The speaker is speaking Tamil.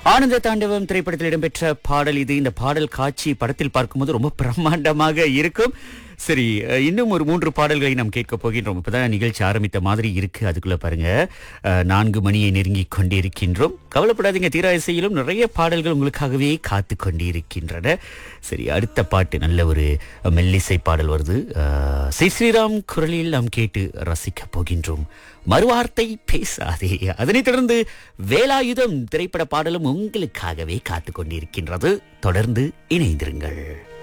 ஆனந்த தாண்டவம் திரைப்படத்தில் இடம்பெற்ற பாடல் இது. இந்த பாடல் காட்சி படத்தில் பார்க்கும்போது ரொம்ப பிரம்மாண்டமாக இருக்கும். சரி, இன்னும் ஒரு 3 பாடல்களை நாம் கேட்க போகின்றோம். இப்பதான் நிகழ்ச்சி ஆரம்பித்த மாதிரி இருக்கு. அதுக்குள்ள பாருங்க, 4 மணியை நெருங்கி கொண்டிருக்கின்றோம். கவலைப்படாதீங்க, தீரா இசையிலும் நிறைய பாடல்கள் உங்களுக்காகவே காத்து கொண்டிருக்கின்றன. சரி, அடுத்த பாட்டு நல்ல ஒரு மெல்லிசை பாடல் வருது. ஸ்ரீராம் குரலில் நாம் கேட்டு ரசிக்க போகின்றோம். மறுவார்த்தை பேசாதே. அதனைத் தொடர்ந்து வேலாயுதம் திரைப்பட பாடலும் உங்களுக்காகவே காத்து கொண்டிருக்கின்றது. தொடர்ந்து இணைந்திருங்கள்.